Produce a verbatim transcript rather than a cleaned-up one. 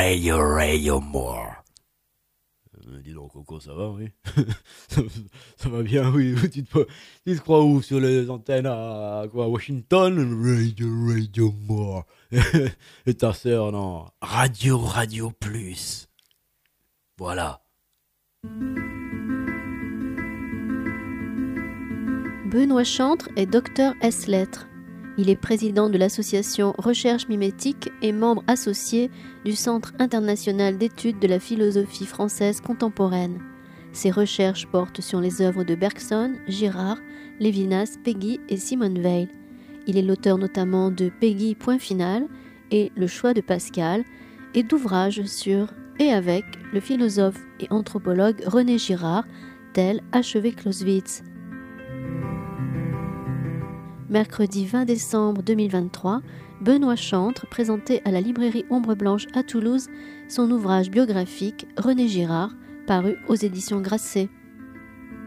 Radio, Radio More. Euh, dis donc, Coco, ça va, oui. ça, ça va bien, oui. Tu te, tu te crois où? Sur les antennes à, quoi, à Washington? Radio, Radio More. Et ta sœur, non. Radio, Radio Plus. Voilà. Benoît Chantre est docteur ès lettres. Il est président de l'association Recherche Mimétique et membre associé du Centre international d'études de la philosophie française contemporaine. Ses recherches portent sur les œuvres de Bergson, Girard, Lévinas, Péguy et Simone Weil. Il est l'auteur notamment de Péguy Point Final et Le choix de Pascal et d'ouvrages sur et avec le philosophe et anthropologue René Girard, tel Achever Clausewitz. Mercredi vingt décembre deux mille vingt-trois, Benoît Chantre présentait à la librairie Ombre Blanche à Toulouse son ouvrage biographique René Girard, paru aux éditions Grasset.